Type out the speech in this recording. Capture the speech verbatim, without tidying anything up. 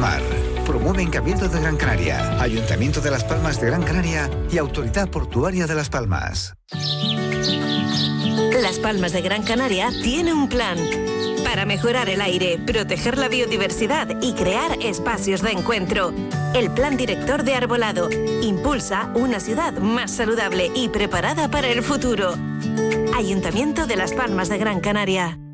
mar. Promueven Cabildo de Gran Canaria, Ayuntamiento de Las Palmas de Gran Canaria y Autoridad Portuaria de Las Palmas. Las Palmas de Gran Canaria tiene un plan para mejorar el aire, proteger la biodiversidad y crear espacios de encuentro. El Plan Director de Arbolado impulsa una ciudad más saludable y preparada para el futuro. Ayuntamiento de Las Palmas de Gran Canaria.